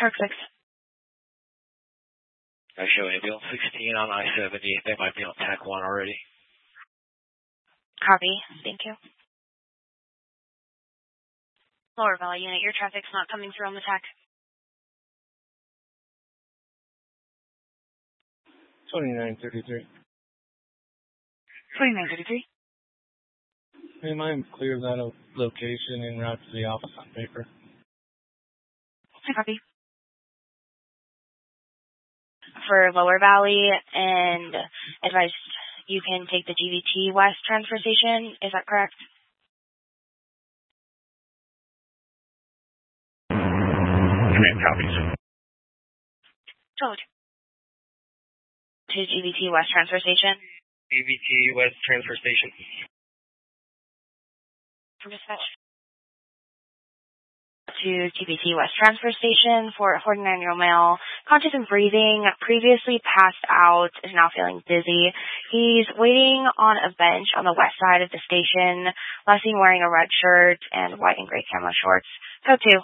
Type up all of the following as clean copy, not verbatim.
Truck 6. I show ambulance 16 on I-70. They might be on TAC 1 already. Copy. Thank you. Lower Valley unit, your traffic's not coming through on the TAC. 2933. 2933. Hey, I'm clear of that location en route to the office on paper. Copy. For Lower Valley, and advised you can take the GVT West transfer station. Is that correct? Command copies. Told. To GVT West transfer station. GVT West transfer station. From dispatch. To GVT West transfer station for a 49-year-old male, conscious and breathing, previously passed out, is now feeling dizzy. He's waiting on a bench on the west side of the station, last seen wearing a red shirt and white and gray camo shorts. Code 2.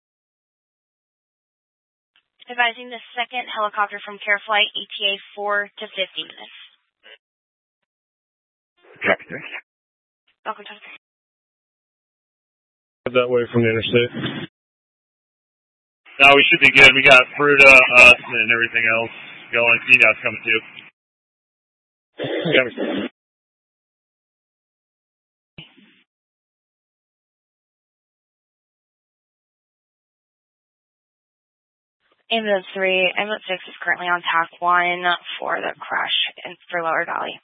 Advising the second helicopter from Care Flight, ETA 4 to 50 minutes. Copy, thanks. Welcome to That way from the interstate. No, we should be good. We got Fruta, us, and everything else going. CDOT's coming too. Ambulance 3, Ambulance 6 is currently on TAC 1 for the crash for Lower Valley.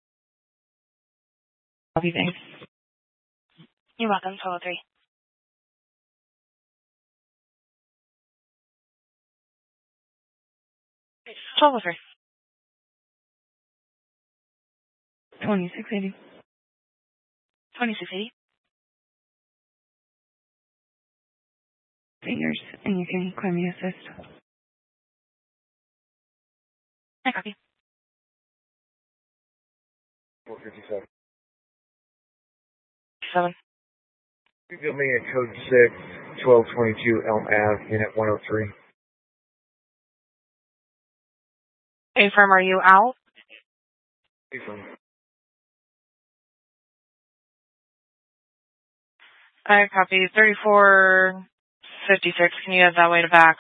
Copy, thanks. You're welcome, Solo 3. Solo 3. 2680. 2680. Fingers, and you can claim me assist. I copy. 457. 7. You give me a code 6, 1222 Elm Ave, unit 103. Hey, firm, are you out? I copy. 3456. Can you have that way to back?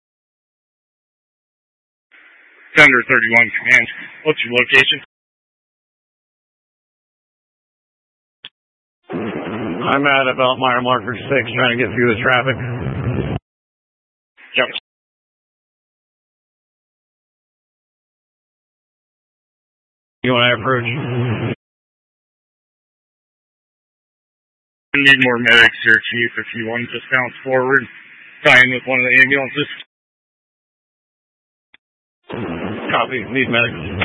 Thunder 31 command. What's your location? I'm at about mile marker 6, trying to get through the traffic. Yep. You want to approach? We need more medics here, Chief, if you want to just bounce forward. Tie in with one of the ambulances. Copy. Need medics.